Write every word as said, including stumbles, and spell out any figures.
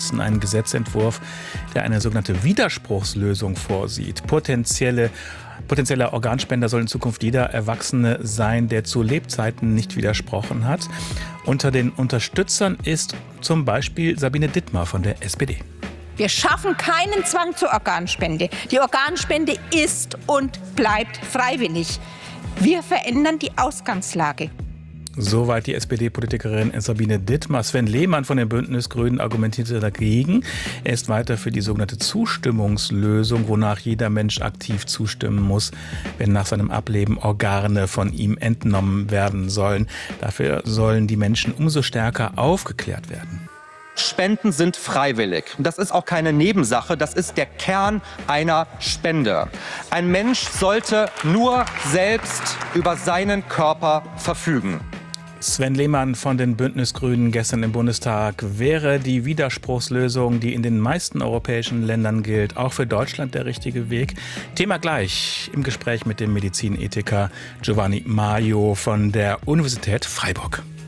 unterstützen einen Gesetzentwurf, der eine sogenannte Widerspruchslösung vorsieht. Potenzielle Potenzieller Organspender soll in Zukunft jeder Erwachsene sein, der zu Lebzeiten nicht widersprochen hat. Unter den Unterstützern ist zum Beispiel Sabine Dittmar von der S P D. Wir schaffen keinen Zwang zur Organspende. Die Organspende ist und bleibt freiwillig. Wir verändern die Ausgangslage. Soweit die S P D-Politikerin Sabine Dittmar. Sven Lehmann von den Bündnisgrünen argumentierte dagegen. Er ist weiter für die sogenannte Zustimmungslösung, wonach jeder Mensch aktiv zustimmen muss, wenn nach seinem Ableben Organe von ihm entnommen werden sollen. Dafür sollen die Menschen umso stärker aufgeklärt werden. Spenden sind freiwillig. Das ist auch keine Nebensache, das ist der Kern einer Spende. Ein Mensch sollte nur selbst über seinen Körper verfügen. Sven Lehmann von den Bündnisgrünen gestern im Bundestag. Wäre die Widerspruchslösung, die in den meisten europäischen Ländern gilt, auch für Deutschland der richtige Weg? Thema gleich im Gespräch mit dem Medizinethiker Giovanni Maio von der Universität Freiburg.